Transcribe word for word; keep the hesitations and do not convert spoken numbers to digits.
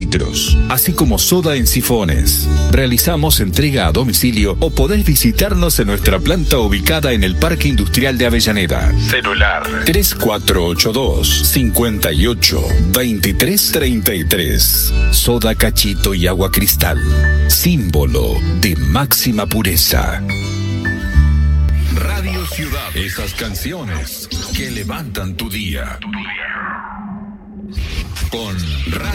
litros, así como soda en sifones. Realizamos entrega a domicilio o podés visitarnos en nuestra planta ubicada en el Parque Industrial de Avellaneda. Celular tres cuatro ocho dos, cinco ocho, dos tres tres tres. Soda Cachito y agua cristal, símbolo de máxima pureza. Radio Ciudad. Esas canciones que levantan tu día. Con Radio